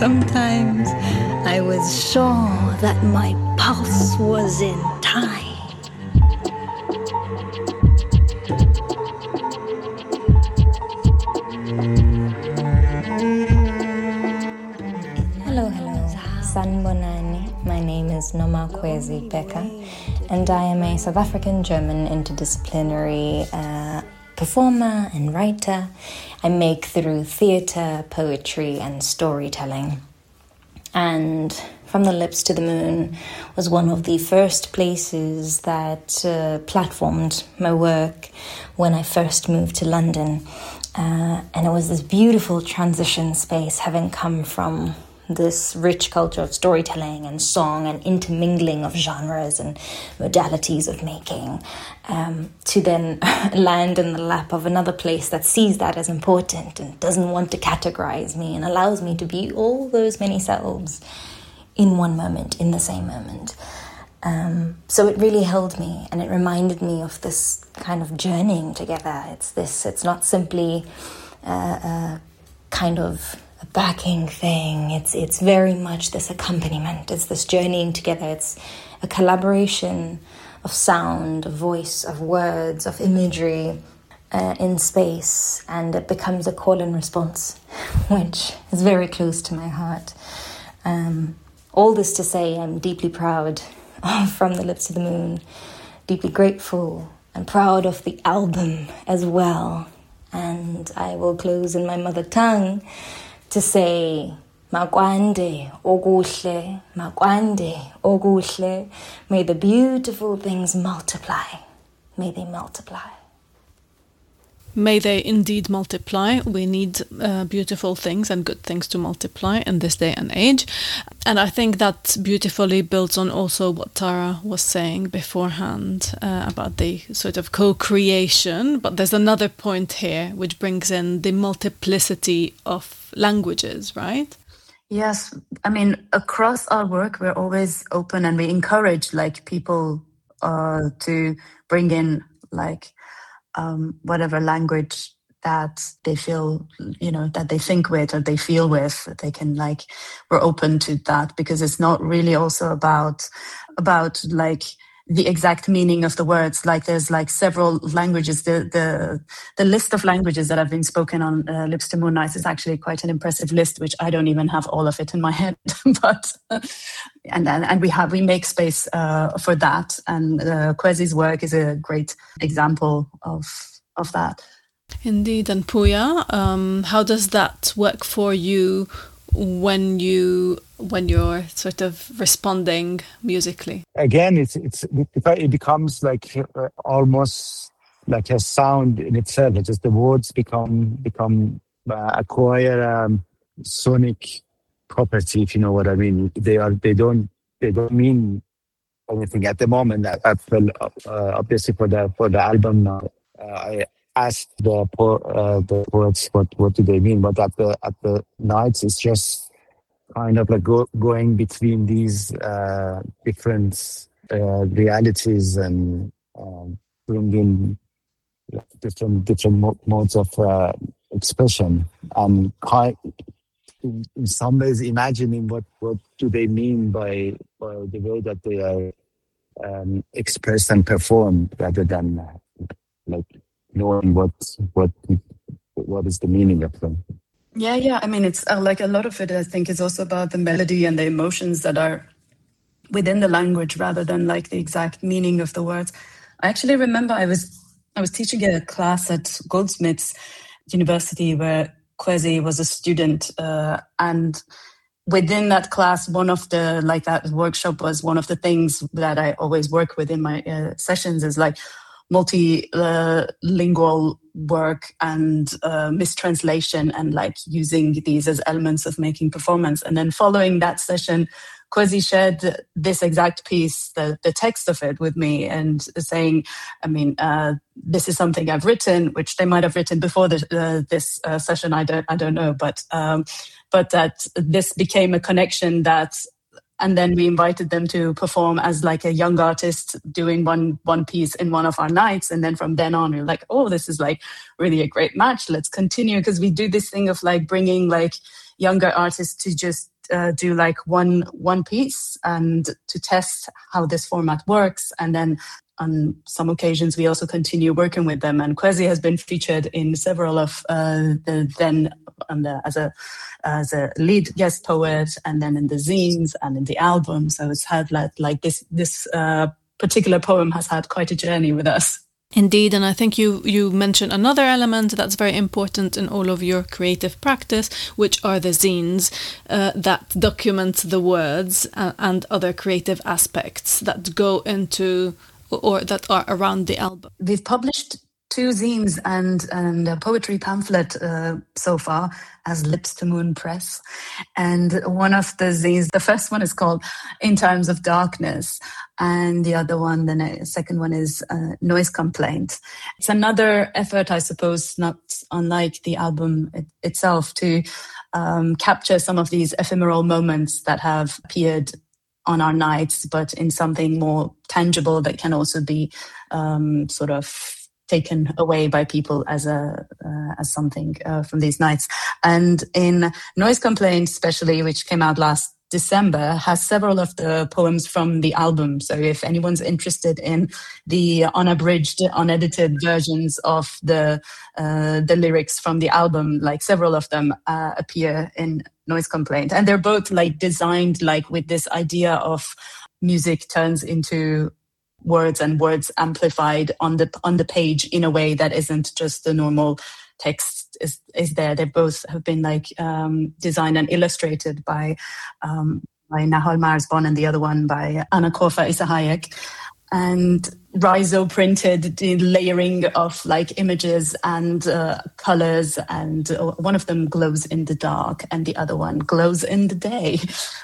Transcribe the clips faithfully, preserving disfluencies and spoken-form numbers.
Sometimes I was sure that my pulse was in time. Hello, hello. Sanbonani. My name is Nomakwezi Beka, and I am a South African-German interdisciplinary uh, performer and writer. I make through theatre, poetry, and storytelling. And From the Lips to the Moon was one of the first places that uh, platformed my work when I first moved to London. Uh, and it was this beautiful transition space, having come from this rich culture of storytelling and song and intermingling of genres and modalities of making, um, to then land in the lap of another place that sees that as important and doesn't want to categorize me and allows me to be all those many selves in one moment, in the same moment. Um, so it really held me, and it reminded me of this kind of journeying together. It's this, it's not simply uh, a kind of a backing thing. It's it's very much this accompaniment. It's this journeying together. It's a collaboration of sound, of voice, of words, of imagery uh, in space, and it becomes a call and response, which is very close to my heart. Um, all this to say, I'm deeply proud of From the Lips to the Moon, deeply grateful and proud of the album as well. And I will close in my mother tongue to say, Makwande okuhle, Makwande okuhle. May the beautiful things multiply. May they multiply. May they indeed multiply. We need uh, beautiful things and good things to multiply in this day and age. And I think that beautifully builds on also what Tara was saying beforehand uh, about the sort of co-creation. But there's another point here which brings in the multiplicity of languages, right? Yes. I mean, across our work, we're always open and we encourage like people uh, to bring in like Um, whatever language that they feel, you know, that they think with or they feel with, they can like, we're open to that, because it's not really also about, about like the exact meaning of the words. Like there's like several languages. The the the list of languages that have been spoken on uh, Lips to Moon Nights is actually quite an impressive list, which I don't even have all of it in my head. but and and and we have we make space uh, for that. And uh, Kwezi's work is a great example of of that. Indeed. And Puya, um, how does that work for you when you when you're sort of responding musically? Again, it's it's it becomes like uh, almost like a sound in itself. It's just the words become become uh, acquire um, sonic property, if you know what I mean. They are they don't they don't mean anything at the moment. I, I feel uh, obviously for the for the album now. Uh, I asked the po- uh, the poets what what do they mean, but at the at the nights it's just kind of like go, going between these uh, different uh, realities and um, bringing different different mo- modes of uh, expression, and kind, in, in some ways imagining what, what do they mean by, by the way that they are um, expressed and performed, rather than uh, like knowing what what what is the meaning of them. Yeah, yeah. I mean, it's uh, like a lot of it, I think, is also about the melody and the emotions that are within the language rather than like the exact meaning of the words. I actually remember I was I was teaching a class at Goldsmiths University where Kwezi was a student, uh, and within that class, one of the like that workshop was one of the things that I always work with in my uh, sessions is like multilingual uh, work and uh, mistranslation, and like using these as elements of making performance. And then following that session, Kwezi shared this exact piece, the, the text of it with me, and saying, I mean, uh, this is something I've written, which they might have written before the, uh, this uh, session. I don't, I don't know, but um, but that this became a connection that. And then we invited them to perform as like a young artist doing one one piece in one of our nights. And then from then on, we were like, oh, this is like really a great match. Let's continue, because we do this thing of like bringing like younger artists to just uh, do like one one piece and to test how this format works. And then on some occasions, we also continue working with them. And Kwesi has been featured in several of uh, the then on the, as a as a lead guest poet, and then in the zines and in the album. So it's had like, like this this uh, particular poem has had quite a journey with us. Indeed, and I think you, you mentioned another element that's very important in all of your creative practice, which are the zines uh, that document the words uh, and other creative aspects that go into or that are around the album. We've published two zines and, and a poetry pamphlet uh, so far as Lips to Moon Press. And one of the zines, the first one is called In Times of Darkness, and the other one, the second one is uh, Noise Complaint. It's another effort, I suppose, not unlike the album it, itself, to um, capture some of these ephemeral moments that have appeared on our nights, but in something more tangible that can also be um, sort of taken away by people as a uh, as something uh, from these nights. And in Noise Complaint, especially, which came out last December, has several of the poems from the album. So if anyone's interested in the unabridged, unedited versions of the uh, the lyrics from the album, like several of them uh, appear in Noise Complaint. And they're both like designed like with this idea of music turns into words and words amplified on the on the page in a way that isn't just the normal text is is there. They both have been like um, designed and illustrated by um, by Nahal Marsbon, and the other one by Anna Kofa Isahayek. And Riso printed the layering of like images and uh, colors, and uh, one of them glows in the dark and the other one glows in the day.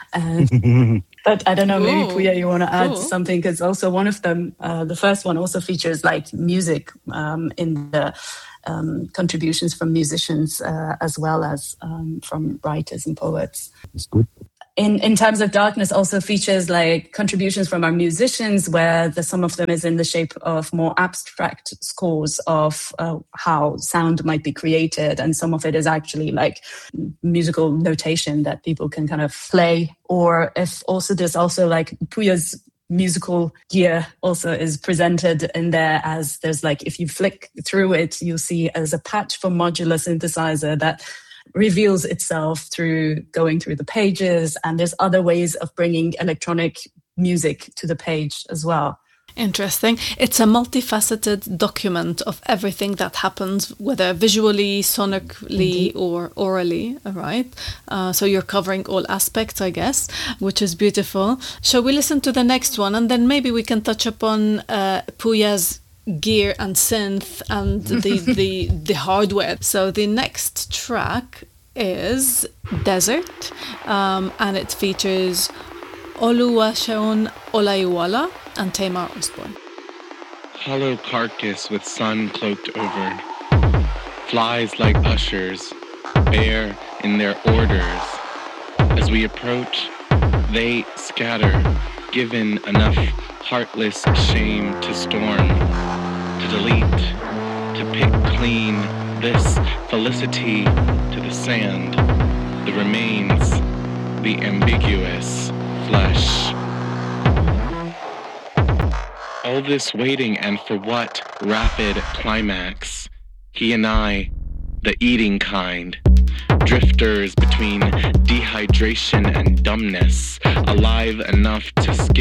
And, but I don't know, maybe Puya, you want to add cool. something, because also one of them, uh, the first one also features like music um, in the um, contributions from musicians uh, as well as um, from writers and poets. It's good. In in Times of Darkness also features like contributions from our musicians, where the, some of them is in the shape of more abstract scores of uh, how sound might be created, and some of it is actually like musical notation that people can kind of play. Or if also there's also like Puya's musical gear also is presented in there, as there's like, if you flick through it, you'll see as a patch for modular synthesizer that reveals itself through going through the pages, and there's other ways of bringing electronic music to the page as well. Interesting. It's a multifaceted document of everything that happens, whether visually, sonically, mm-hmm. or orally, right? Uh, so you're covering all aspects, I guess, which is beautiful. Shall we listen to the next one, and then maybe we can touch upon uh, Puya's gear and synth and the, the the hardware. So the next track is Desert, um, and it features Oluwaseun Olaiwola and Tamar Osborne. Hollow carcass with sun cloaked over, flies like ushers, bare in their orders. As we approach, they scatter, given enough heartless shame to storm, to delete, to pick clean this felicity to the sand, the remains, the ambiguous flesh. All this waiting, and for what rapid climax? He and I, the eating kind, drifters between dehydration and dumbness, alive enough to skip